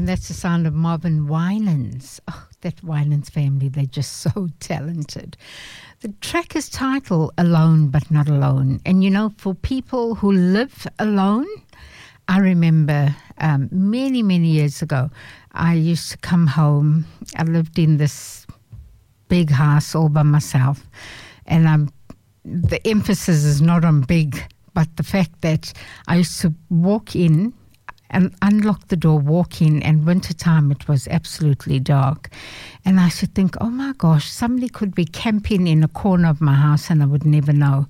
And that's the sound of Marvin Winans. Oh, that Winans family, they're just so talented. The track is titled Alone But Not Alone. And, you know, for people who live alone, I remember many, many years ago, I used to come home. I lived in this big house all by myself. And the emphasis is not on big, but the fact that I used to walk in and unlock the door, walk in, and wintertime it was absolutely dark. And I should think, oh my gosh, somebody could be camping in a corner of my house and I would never know.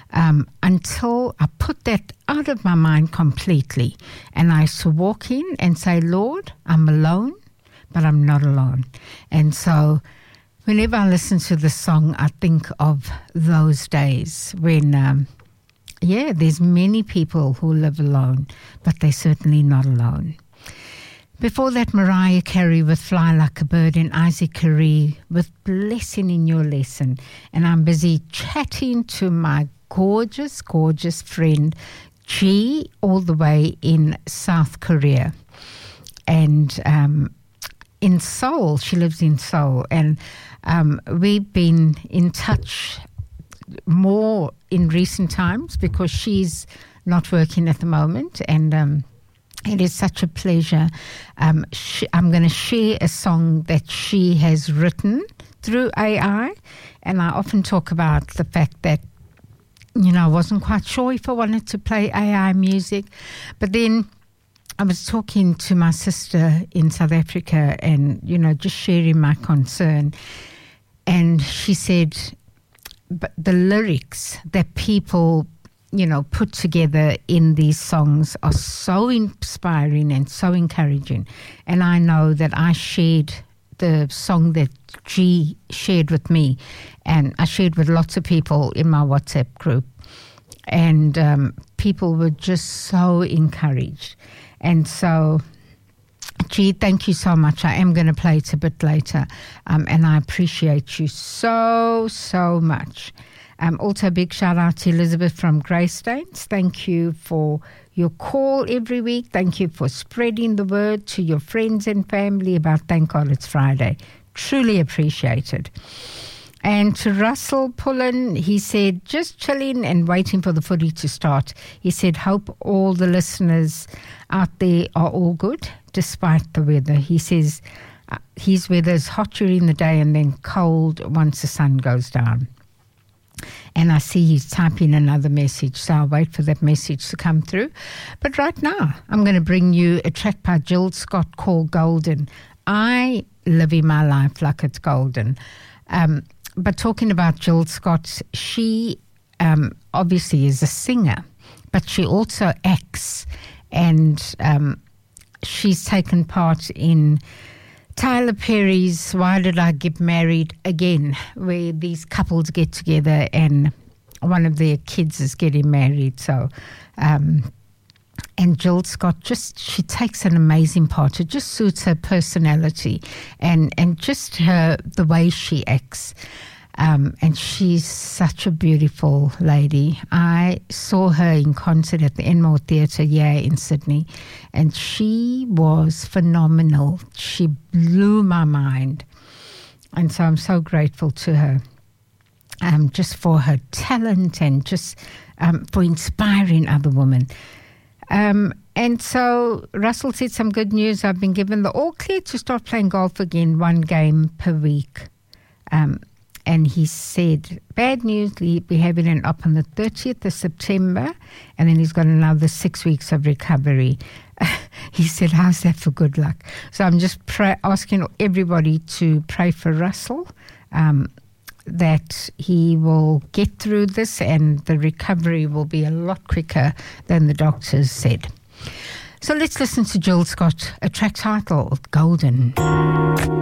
Until I put that out of my mind completely. And I used to walk in and say, Lord, I'm alone, but I'm not alone. And so whenever I listen to the song, I think of those days when there's many people who live alone, but they're certainly not alone. Before that, Mariah Carey with Fly Like a Bird and Isaac Carey with Blessing in Your Lesson. And I'm busy chatting to my gorgeous, gorgeous friend, G, all the way in South Korea. And in Seoul, she lives in Seoul. And we've been in touch more in recent times because she's not working at the moment, and it is such a pleasure. I'm going to share a song that she has written through AI, and I often talk about the fact that, you know, I wasn't quite sure if I wanted to play AI music, but then I was talking to my sister in South Africa and, you know, just sharing my concern, and she said, but the lyrics that people, you know, put together in these songs are so inspiring and so encouraging. And I know that I shared the song that G shared with me, and I shared with lots of people in my WhatsApp group. And people were just so encouraged. And so, G, thank you so much. I am going to play it a bit later, and I appreciate you so, so much. Also, a big shout out to Elizabeth from Greystanes. Thank you for your call every week. Thank you for spreading the word to your friends and family about Thank God It's Friday. Truly appreciated. And to Russell Pullen, he said, just chilling and waiting for the footy to start. He said, hope all the listeners out there are all good, despite the weather. He says his weather is hot during the day and then cold once the sun goes down. And I see he's typing another message, so I'll wait for that message to come through. But right now, I'm going to bring you a track by Jill Scott called Golden. I live in my life like it's golden. But talking about Jill Scott, she obviously is a singer, but she also acts, and she's taken part in Tyler Perry's Why Did I Get Married Again, where these couples get together and one of their kids is getting married. So, and Jill Scott, she takes an amazing part. It just suits her personality and just the way she acts. And she's such a beautiful lady. I saw her in concert at the Enmore Theatre in Sydney, and she was phenomenal. She blew my mind. And so I'm so grateful to her, just for her talent and just for inspiring other women. And so Russell said some good news. I've been given the all clear to start playing golf again, 1 game per week. And he said, bad news, we're having it up on the 30th of September, and then he's got another 6 weeks of recovery. He said, how's that for good luck? So I'm just asking everybody to pray for Russell, that he will get through this and the recovery will be a lot quicker than the doctors said. So let's listen to Jill Scott, a track titled Golden.